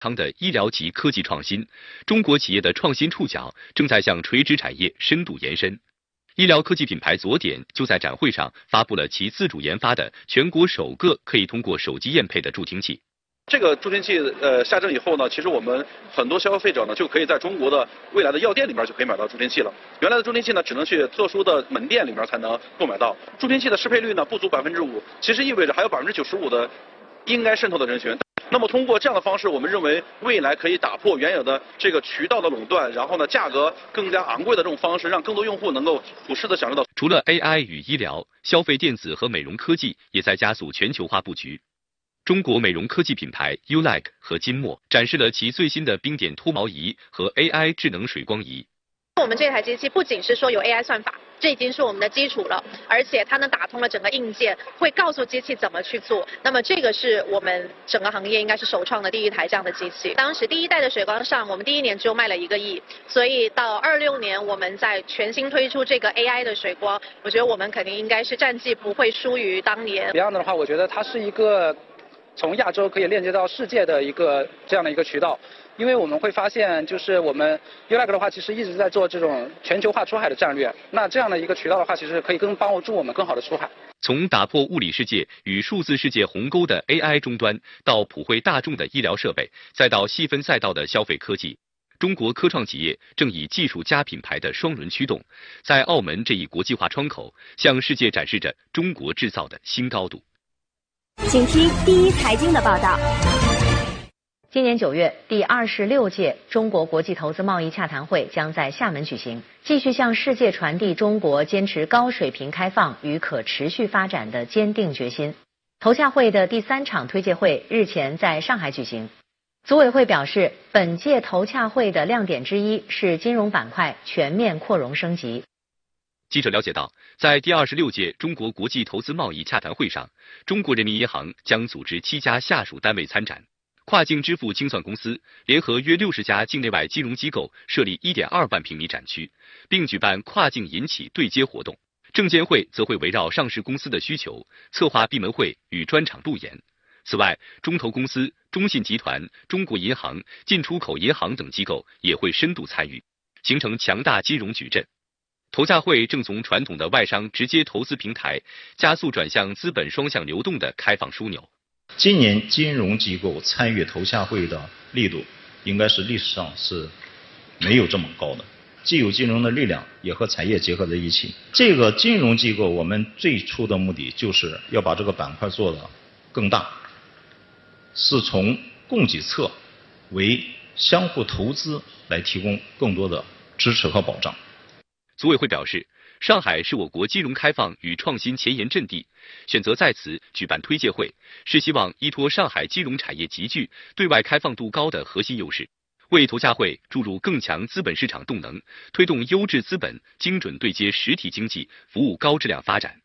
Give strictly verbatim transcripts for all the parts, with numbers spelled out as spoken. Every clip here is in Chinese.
康的医疗及科技创新，中国企业的创新触角正在向垂直产业深度延伸。医疗科技品牌左点就在展会上发布了其自主研发的全国首个可以通过手机验配的助听器。 这个助听器呃下证以后呢，其实我们很多消费者呢就可以在中国的未来的药店里面就可以买到助听器了。原来的助听器呢只能去特殊的门店里面才能购买到。助听器的适配率呢不足百分之五，其实意味着还有百分之九十五的应该渗透的人群。那么通过这样的方式，我们认为未来可以打破原有的这个渠道的垄断，然后呢价格更加昂贵的这种方式，让更多用户能够普适的享受到。 除了 A I 与医疗、消费电子和美容科技也在加速全球化布局。中国美容科技品牌 U L I K E 和金墨展示了其最新的冰点脱毛仪和 A I 智能水光仪。 我们这台机器不仅是说有 A I 算法，这已经是我们的基础了，而且它能打通了整个硬件，会告诉机器怎么去做。那么这个是我们整个行业应该是首创的第一台这样的机器。当时第一代的水光上，我们第一年只有卖了一个亿，所以到二六年我们在全新推出这个 A I 的水光，我觉得我们肯定应该是战绩不会输于当年。 Beyond 的话，我觉得它是一个从亚洲可以链接到世界的一个这样的一个渠道。因为我们会发现，就是我们 U L I K E 的话，其实一直在做这种全球化出海的战略。那这样的一个渠道的话，其实可以更帮助我们更好的出海。 从打破物理世界与数字世界鸿沟的 A I 终端，到普惠大众的医疗设备，再到细分赛道的消费科技，中国科创企业正以技术加品牌的双轮驱动，在澳门这一国际化窗口，向世界展示着中国制造的新高度。 请听第一财经的报道。 今年九月，第二十六届中国国际投资贸易洽谈会将在厦门举行，继续向世界传递中国坚持高水平开放与可持续发展的坚定决心。投洽会的第三场推介会日前在上海举行。组委会表示，本届投洽会的亮点之一是金融板块全面扩容升级。 记者了解到，在第二十六届中国国际投资贸易洽谈会上，中国人民银行将组织七家下属单位参展。跨境支付清算公司联合约六十家境内外金融机构设立 一点二万平米展区，并举办跨境银企对接活动。证监会则会围绕上市公司的需求，策划闭门会与专场路演。此外，中投公司、中信集团、中国银行、进出口银行等机构也会深度参与，形成强大金融矩阵。投洽会正从传统的外商直接投资平台，加速转向资本双向流动的开放枢纽。 今年金融机构参与投洽会的力度，应该是历史上是没有这么高的。既有金融的力量，也和产业结合在一起。这个金融机构，我们最初的目的就是要把这个板块做得更大，是从供给侧为相互投资来提供更多的支持和保障。 组委会表示，上海是我国金融开放与创新前沿阵地，选择在此举办推介会，是希望依托上海金融产业集聚、对外开放度高的核心优势，为投洽会注入更强资本市场动能，推动优质资本精准对接实体经济，服务高质量发展。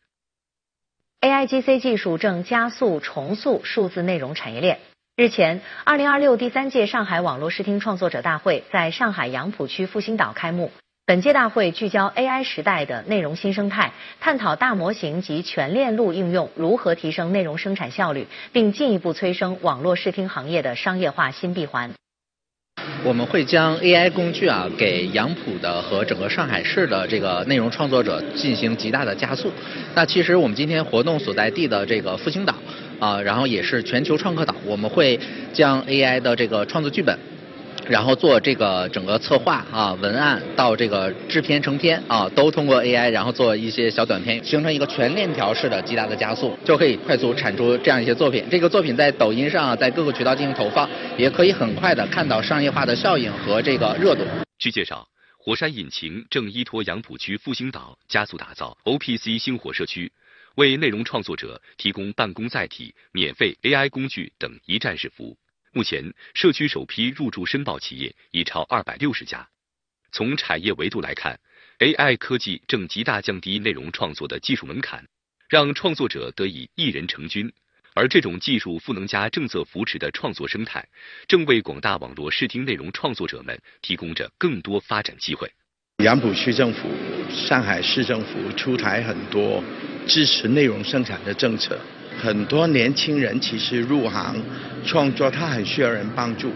A I G C 技术正加速重塑数字内容产业链。日前，二零二六第三届上海网络视听创作者大会在上海杨浦区复兴岛开幕。本届大会聚焦 A I 时代的内容新生态，探讨大模型及全链路应用如何提升内容生产效率，并进一步催生网络视听行业的商业化新闭环。 我们会将 A I 工具啊给杨浦的和整个上海市的这个内容创作者进行极大的加速。那其实我们今天活动所在地的这个复兴岛啊，然后也是全球创客岛，我们会将 A I 的这个创作剧本，然后做这个整个策划啊、文案到这个制片成片啊，都通过 A I， 然后做一些小短片，形成一个全链条式的极大的加速，就可以快速产出这样一些作品。这个作品在抖音上，在各个渠道进行投放，也可以很快的看到商业化的效应和这个热度。 据介绍，火山引擎正依托杨浦区复兴岛加速打造 O P C 星火社区，为内容创作者提供办公载体、免费 A I 工具等一站式服务。目前，社区首批入驻申报企业已超二百六十家。从产业维度来看 ，A I 科技正极大降低内容创作的技术门槛，让创作者得以一人成军。而这种技术赋能加政策扶持的创作生态，正为广大网络视听内容创作者们提供着更多发展机会。 杨浦区政府、上海市政府出台很多支持内容生产的政策。很多年轻人其实入行创作，他很需要人帮助。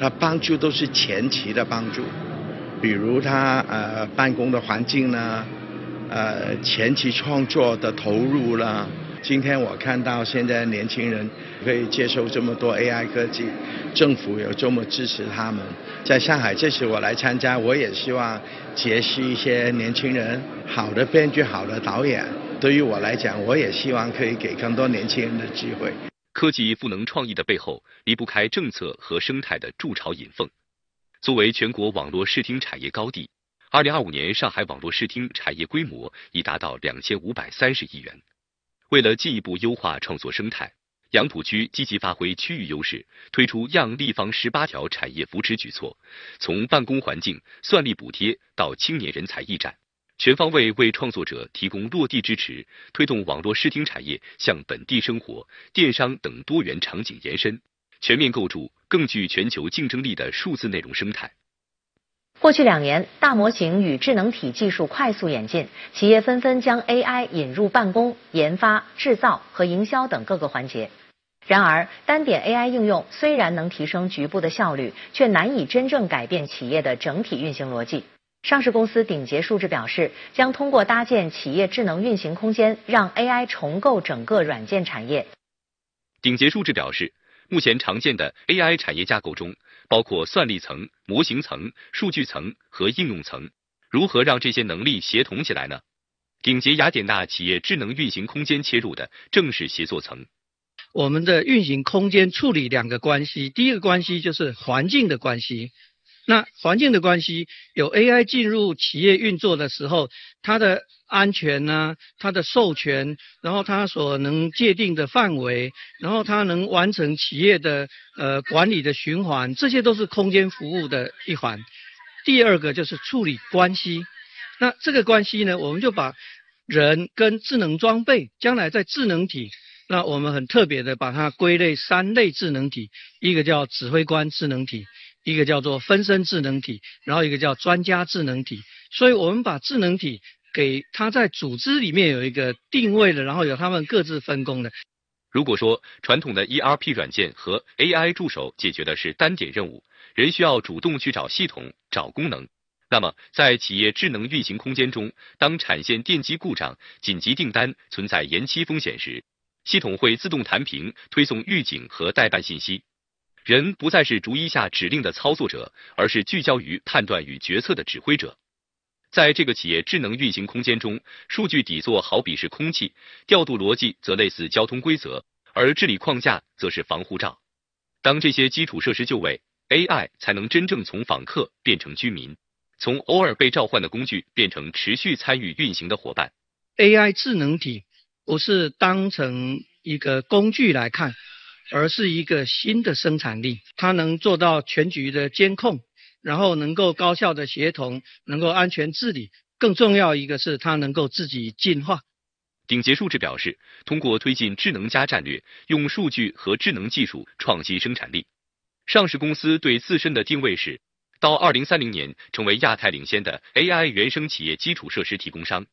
它帮助都是前期的帮助，比如他呃办公的环境呢，呃前期创作的投入啦。今天我看到现在年轻人可以接受这么多 A I 科技，政府有这么支持他们。在上海这次我来参加，我也希望结识一些年轻人，好的编剧、好的导演。对于我来讲，我也希望可以给更多年轻人的机会。 科技赋能创意的背后，离不开政策和生态的筑巢引凤。作为全国网络视听产业高地，二零二五年上海网络视听产业规模已达到两千五百三十亿元。为了进一步优化创作生态，杨浦区积极发挥区域优势，推出样立方十八条产业扶持举措，从办公环境、算力补贴到青年人才驿站，全方位为创作者提供落地支持，推动网络视听产业向本地生活、电商等多元场景延伸，全面构筑更具全球竞争力的数字内容生态。 过去两年，大模型与智能体技术快速演进，企业纷纷将 A I 引入办公、研发、制造和营销等各个环节。然而，单点 A I 应用虽然能提升局部的效率，却难以真正改变企业的整体运行逻辑。上市公司鼎杰数智表示，将通过搭建企业智能运行空间，让 A I 重构整个软件产业。 鼎杰数智表示，目前常见的 A I 产业架构中，包括算力层、模型层、数据层和应用层。如何让这些能力协同起来呢？鼎杰雅典娜企业智能运行空间切入的正是协作层。 我们的运行空间处理两个关系，第一个关系就是环境的关系。那环境的关系，有 A I 进入企业运作的时候，它的安全呢、啊，它的授权，然后它所能界定的范围，然后它能完成企业的呃管理的循环，这些都是空间服务的一环。第二个就是处理关系，那这个关系呢，我们就把人跟智能装备，将来在智能体，那我们很特别的把它归类三类智能体，一个叫指挥官智能体，一个叫做分身智能体，然后一个叫专家智能体。所以我们把智能体给它在组织里面有一个定位的，然后有他们各自分工的。 如果说传统的 E R P 软件和 A I 助手解决的是单点任务，人需要主动去找系统、找功能，那么在企业智能运行空间中，当产线电机故障、紧急订单存在延期风险时，系统会自动弹屏推送预警和代办信息。人不再是逐一下指令的操作者，而是聚焦于判断与决策的指挥者。在这个企业智能运行空间中，数据底座好比是空气，调度逻辑则类似交通规则，而治理框架则是防护罩。当这些基础设施就位， A I 才能真正从访客变成居民，从偶尔被召唤的工具变成持续参与运行的伙伴。 A I 智能体不是当成一个工具来看，而是一个新的生产力，它能做到全局的监控，然后能够高效的协同，能够安全治理，更重要一个是它能够自己进化。 鼎杰数智表示，通过推进智能加战略，用数据和智能技术创新生产力。上市公司对自身的定位是，到二零三零年成为亚太领先的 A I 原生企业基础设施提供商。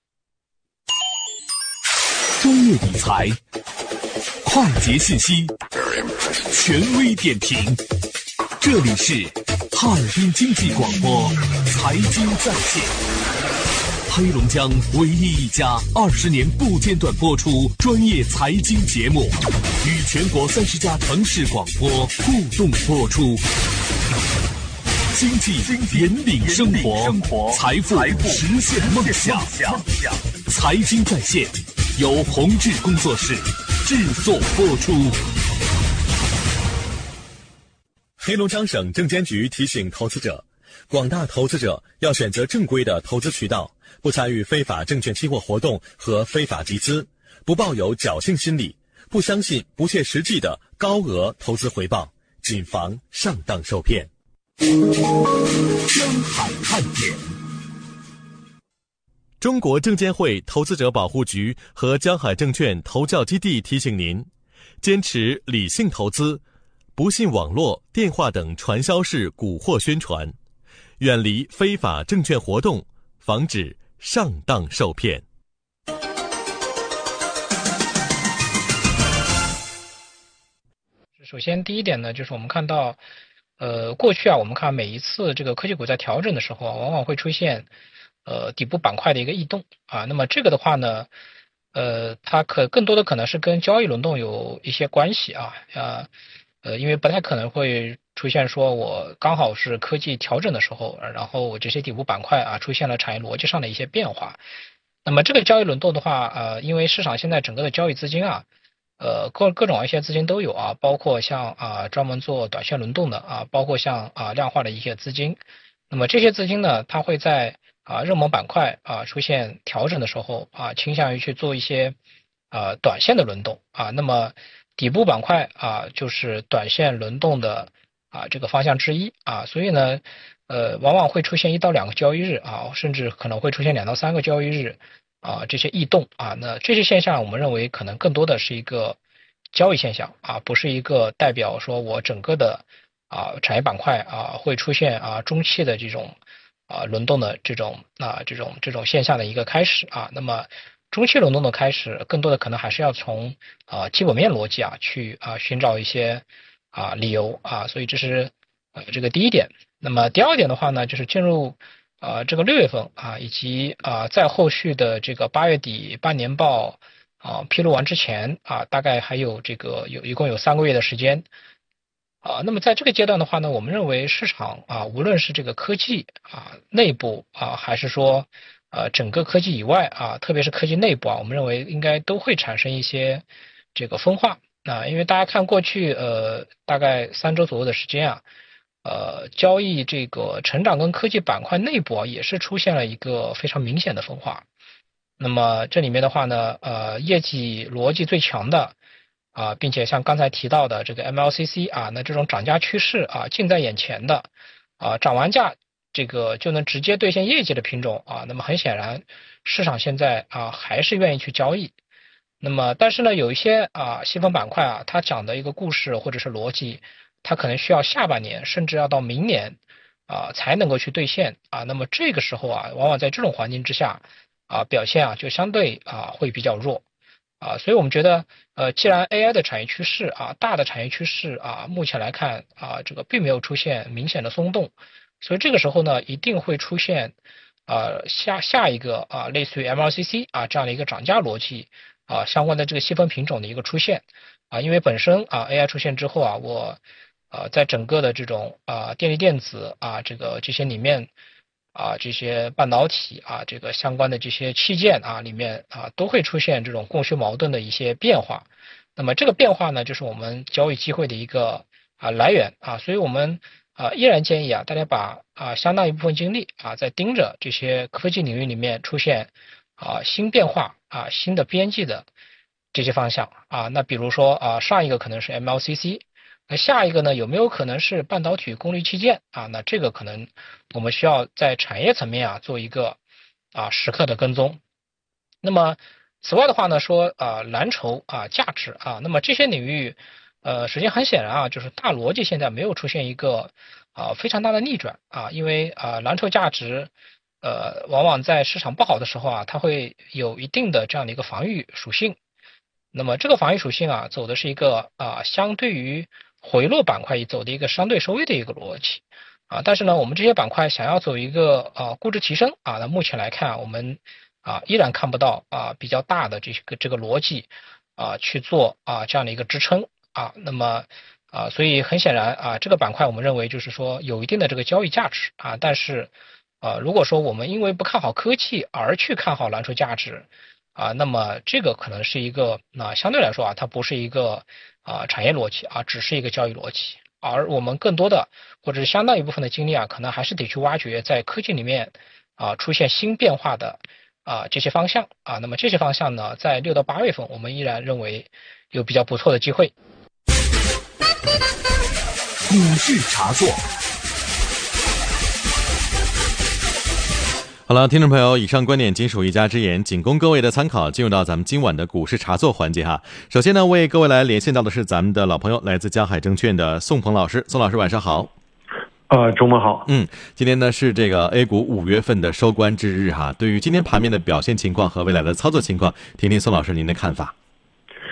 专业理财，快捷信息，权威点评，这里是哈尔滨经济广播财经在线，黑龙江唯一一家二十年不间断播出专业财经节目，与全国三十家城市广播互动播出。经济引领生活，财富实现梦想。财经在线由宏志工作室制作播出。黑龙江省证监局提醒投资者，广大投资者要选择正规的投资渠道，不参与非法证券期货活动和非法集资，不抱有侥幸心理，不相信不切实际的高额投资回报，谨防上当受骗。江海看点。中国证监会投资者保护局和江海证券投教基地提醒您，坚持理性投资，不信网络、电话等传销式蛊惑宣传，远离非法证券活动，防止上当受骗。 首先第一点呢，就是我们看到呃，过去啊，我们看每一次这个科技股在调整的时候啊，往往会出现呃底部板块的一个异动啊。那么这个的话呢，呃，它可更多的可能是跟交易轮动有一些关系啊啊呃，因为不太可能会出现说我刚好是科技调整的时候，然后我这些底部板块啊出现了产业逻辑上的一些变化。那么这个交易轮动的话，呃，因为市场现在整个的交易资金啊。呃，各各种一些资金都有啊，包括像啊专门做短线轮动的啊，包括像啊量化的一些资金。那么这些资金呢，它会在啊热门板块啊出现调整的时候啊，倾向于去做一些啊短线的轮动啊。那么底部板块啊，就是短线轮动的啊这个方向之一啊。所以呢，呃，往往会出现一到两个交易日啊，甚至可能会出现两到三个交易日。啊，这些异动啊，那这些现象我们认为可能更多的是一个交易现象啊，不是一个代表说我整个的啊产业板块啊会出现啊中期的这种啊轮动的这种啊这种这种现象的一个开始啊。那么中期轮动的开始，更多的可能还是要从啊基本面逻辑啊去啊寻找一些啊理由啊，所以这是呃这个第一点。那么第二点的话呢，就是进入。呃，这个六月份啊，以及啊，在后续的这个八月底半年报啊披露完之前啊，大概还有这个有一共有三个月的时间啊。那么在这个阶段的话呢，我们认为市场啊，无论是这个科技啊内部啊，还是说呃整个科技以外啊，特别是科技内部啊，我们认为应该都会产生一些这个分化啊，因为大家看过去呃大概三周左右的时间啊。呃，交易这个成长跟科技板块内部啊，也是出现了一个非常明显的分化。那么这里面的话呢，呃，业绩逻辑最强的啊，并且像刚才提到的这个 M L C C 啊，那这种涨价趋势啊近在眼前的啊，涨完价这个就能直接兑现业绩的品种啊，那么很显然市场现在啊还是愿意去交易。那么但是呢，有一些啊细分板块啊，它讲的一个故事或者是逻辑。它可能需要下半年，甚至要到明年啊才能够去兑现啊。那么这个时候啊，往往在这种环境之下啊，表现啊就相对啊会比较弱啊。所以我们觉得，呃，既然 A I 的产业趋势啊，大的产业趋势啊，目前来看啊，这个并没有出现明显的松动，所以这个时候呢，一定会出现啊下下一个啊类似于 M L C C 啊这样的一个涨价逻辑啊相关的这个细分品种的一个出现啊，因为本身啊 A I 出现之后啊，我呃，在整个的这种啊、呃、电力电子啊这个这些里面啊这些半导体啊这个相关的这些器件啊里面啊都会出现这种供需矛盾的一些变化。那么这个变化呢，就是我们交易机会的一个啊来源啊，所以我们啊依然建议啊大家把啊相当一部分精力啊在盯着这些科技领域里面出现啊新变化啊新的边际的这些方向啊。那比如说啊上一个可能是 M L C C。那下一个呢，有没有可能是半导体功率器件啊？那这个可能我们需要在产业层面啊做一个啊时刻的跟踪。那么此外的话呢，说啊蓝筹啊价值啊，那么这些领域呃首先很显然啊，就是大逻辑现在没有出现一个啊非常大的逆转啊，因为啊蓝筹价值呃往往在市场不好的时候啊，它会有一定的这样的一个防御属性。那么这个防御属性啊，走的是一个啊相对于回落板块走的一个相对收益的一个逻辑啊，但是呢，我们这些板块想要走一个啊估值提升啊，那目前来看，我们啊依然看不到啊比较大的这个这个逻辑啊去做啊这样的一个支撑啊，那么啊，所以很显然啊，这个板块我们认为就是说有一定的这个交易价值啊，但是啊，如果说我们因为不看好科技而去看好蓝筹价值啊，那么这个可能是一个那相对来说啊，它不是一个啊产业逻辑啊，只是一个交易逻辑，而我们更多的或者是相当一部分的精力啊，可能还是得去挖掘在科技里面啊出现新变化的啊这些方向啊，那么这些方向呢，在六到八月份，我们依然认为有比较不错的机会。 股市茶座。好了，听众朋友，以上观点仅属一家之言，仅供各位的参考。进入到咱们今晚的股市茶座环节哈。首先呢，为各位来连线到的是咱们的老朋友，来自江海证券的宋鹏老师。宋老师晚上好。 呃，周末好。 嗯，今天呢是这个 A 股五月份的收官之日哈。对于今天盘面的表现情况和未来的操作情况，听听宋老师您的看法。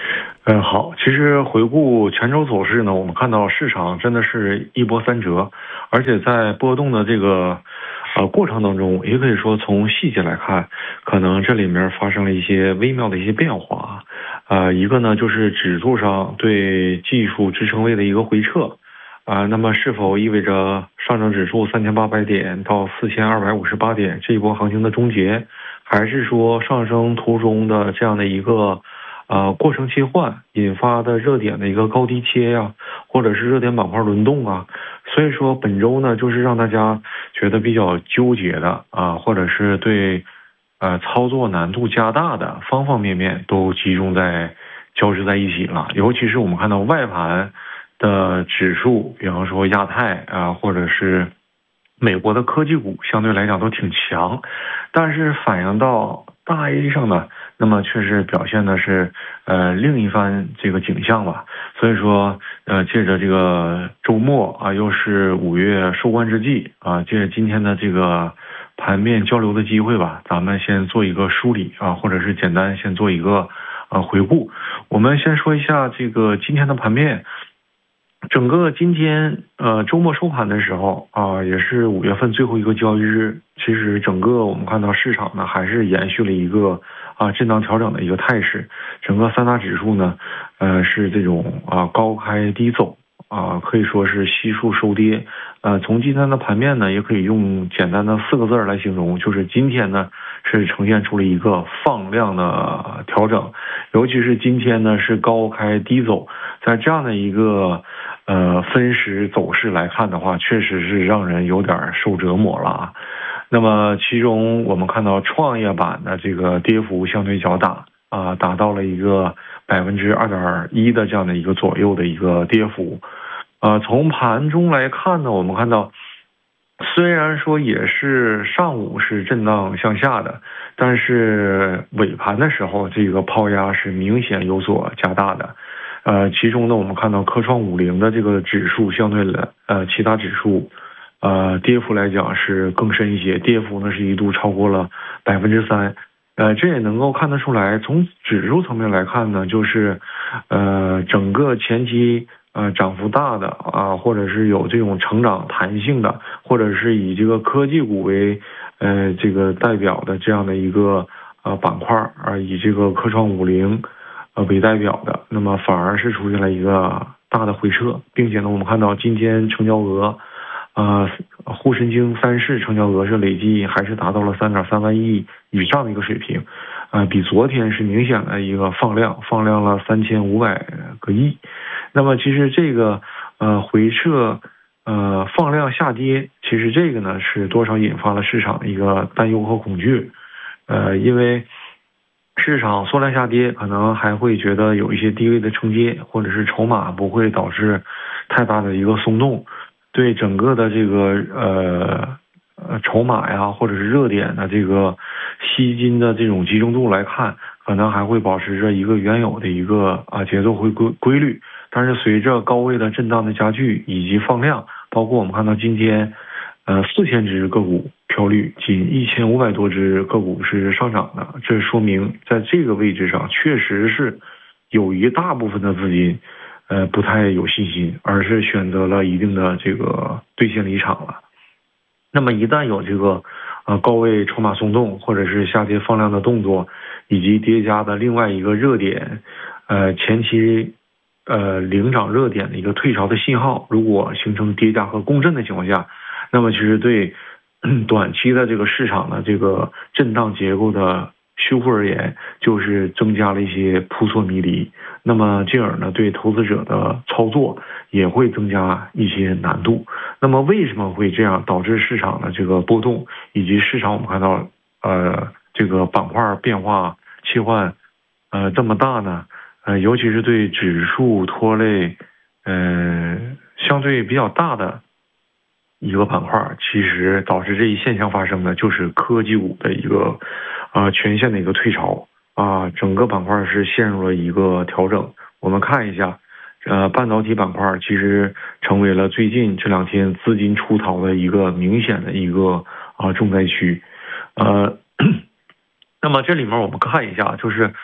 嗯，好。其实回顾全球走势呢，我们看到市场真的是一波三折，而且在波动的这个呃过程当中，也可以说从细节来看，可能这里面发生了一些微妙的一些变化。呃，一个呢就是指数上对技术支撑位的一个回撤，啊、呃，那么是否意味着上证指数三千八百点到四千二百五十八点这一波行情的终结，还是说上升途中的这样的一个呃，过程切换引发的热点的一个高低切呀、啊，或者是热点板块轮动啊，所以说本周呢，就是让大家觉得比较纠结的啊，或者是对呃操作难度加大的方方面面都集中在交织在一起了。尤其是我们看到外盘的指数，比方说亚太啊，或者是美国的科技股，相对来讲都挺强，但是反映到大 A 上呢，那么确实表现的是呃另一番这个景象吧。所以说呃借着这个周末啊，又是五月收官之际啊，借着今天的这个盘面交流的机会吧，咱们先做一个梳理啊，或者是简单先做一个呃回顾。我们先说一下这个今天的盘面。整个今天呃周末收盘的时候啊，也是五月份最后一个交易日。其实整个我们看到市场呢，还是延续了一个啊震荡调整的一个态势。整个三大指数呢，呃是这种啊高开低走啊，可以说是悉数收跌。呃，从今天的盘面呢，也可以用简单的四个字来形容，就是今天呢是呈现出了一个放量的调整，尤其是今天呢是高开低走，在这样的一个呃分时走势来看的话，确实是让人有点受折磨了啊。那么其中我们看到创业板的这个跌幅相对较大啊，达到了一个百分之二点一的这样的一个左右的一个跌幅。呃，从盘中来看呢，我们看到虽然说也是上午是震荡向下的，但是尾盘的时候这个抛压是明显有所加大的。呃，其中呢，我们看到科创五零的这个指数相对的呃其他指数，呃跌幅来讲是更深一些，跌幅呢是一度超过了百分之三。呃，这也能够看得出来，从指数层面来看呢，就是呃整个前期呃涨幅大的啊，或者是有这种成长弹性的，或者是以这个科技股为呃这个代表的这样的一个呃板块啊，以这个科创五零。呃，为代表的，那么反而是出现了一个大的回撤，并且呢，我们看到今天成交额，呃，沪深京三市成交额是累计还是达到了三点三万亿以上的一个水平，呃，比昨天是明显的一个放量，放量了三千五百个亿。那么其实这个呃回撤呃放量下跌，其实这个呢是多少引发了市场的一个担忧和恐惧，呃，因为市场缩量下跌，可能还会觉得有一些低位的承接，或者是筹码不会导致太大的一个松动，对整个的这个呃呃筹码呀，或者是热点的这个吸金的这种集中度来看，可能还会保持着一个原有的一个啊节奏回规规律。但是随着高位的震荡的加剧以及放量，包括我们看到今天呃四千只个股飘绿，仅一千五百多只个股是上涨的，这说明在这个位置上确实是有一大部分的资金呃不太有信心，而是选择了一定的这个兑现离场了。那么一旦有这个呃高位筹码松动，或者是下跌放量的动作，以及叠加的另外一个热点呃前期呃领涨热点的一个退潮的信号，如果形成跌价和共振的情况下，那么其实对短期的这个市场的这个震荡结构的修复而言，就是增加了一些扑朔迷离，那么进而呢对投资者的操作也会增加一些难度。那么为什么会这样导致市场的这个波动，以及市场我们看到呃这个板块变化切换呃这么大呢？呃尤其是对指数拖累呃相对比较大的一个板块，其实导致这一现象发生的就是科技股的一个呃全线的一个退潮啊，整个板块是陷入了一个调整。我们看一下，呃，半导体板块其实成为了最近这两天资金出逃的一个明显的一个啊、呃、重灾区。呃，那么这里面我们看一下，就是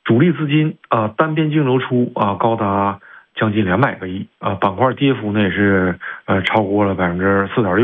主力资金啊单边净流出啊高达将近两百个亿啊，板块跌幅呢也是呃超过了百分之四点六。